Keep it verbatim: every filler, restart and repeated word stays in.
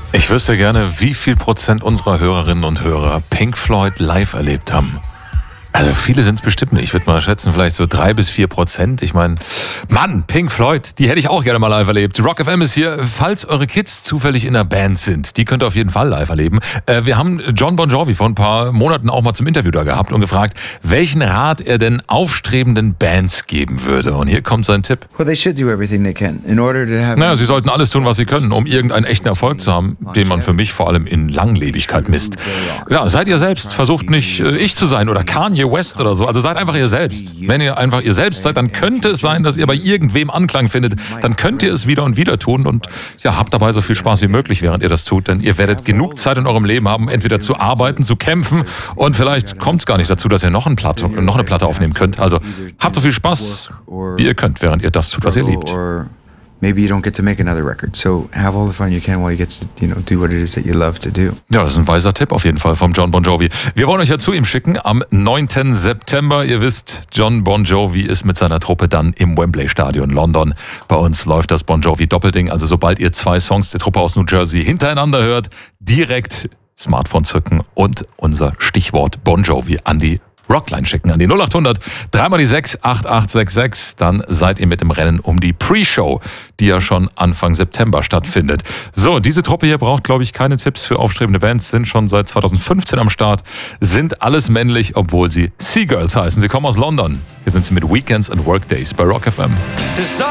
Ich wüsste gerne, wie viel Prozent unserer Hörerinnen und Hörer Pink Floyd live erlebt haben. Also viele sind es bestimmt nicht. Ich würde mal schätzen, vielleicht so drei bis vier Prozent. Ich meine, Mann, Pink Floyd, die hätte ich auch gerne mal live erlebt. Rock F M ist hier, falls eure Kids zufällig in einer Band sind. Die könnt ihr auf jeden Fall live erleben. Äh, wir haben Jon Bon Jovi vor ein paar Monaten auch mal zum Interview da gehabt und gefragt, welchen Rat er denn aufstrebenden Bands geben würde. Und hier kommt sein Tipp. Well, they should do everything they can in order to have. Naja, sie sollten alles tun, was sie können, um irgendeinen echten Erfolg zu haben, den man für mich vor allem in Langlebigkeit misst. Ja, seid ihr selbst. Versucht nicht äh, ich zu sein oder Kanye West oder so. Also seid einfach ihr selbst. Wenn ihr einfach ihr selbst seid, dann könnte es sein, dass ihr bei irgendwem Anklang findet. Dann könnt ihr es wieder und wieder tun und ja, habt dabei so viel Spaß wie möglich, während ihr das tut. Denn ihr werdet genug Zeit in eurem Leben haben, entweder zu arbeiten, zu kämpfen und vielleicht kommt es gar nicht dazu, dass ihr noch, ein Platte, noch eine Platte aufnehmen könnt. Also habt so viel Spaß, wie ihr könnt, während ihr das tut, was ihr liebt. Maybe you don't get to make another record. So have all the fun you can while you get to, you know, do what it is that you love to do. Ja, das ist ein weiser Tipp auf jeden Fall vom Jon Bon Jovi. Wir wollen euch ja zu ihm schicken am neunten September. Ihr wisst, Jon Bon Jovi ist mit seiner Truppe dann im Wembley Stadion London. Bei uns läuft das Bon Jovi Doppelding. Also sobald ihr zwei Songs der Truppe aus New Jersey hintereinander hört, direkt Smartphone zücken und unser Stichwort Bon Jovi an die Rockline schicken an die null acht hundert drei mal die sechs acht acht sechs sechs. Dann seid ihr mit im Rennen um die Pre-Show, die ja schon Anfang September stattfindet. So, diese Truppe hier braucht, glaube ich, keine Tipps für aufstrebende Bands, sind schon seit zweitausendfünfzehn am Start, sind alles männlich, obwohl sie Seagirls heißen. Sie kommen aus London. Hier sind sie mit Weekends and Workdays bei Rock F M.